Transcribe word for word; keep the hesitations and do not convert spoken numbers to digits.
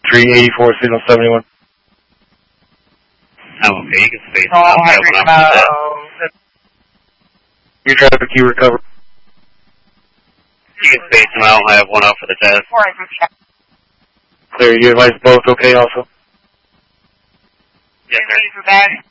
three eighty-four, signal seventy-one. Oh, okay, you can space Oh, them out. I I have agree one about, off uh, Your traffic key recover. You can space them out. I have one out for the test. four I group chat. Clear, you advise both okay also? Yes, sir. Ready for bag.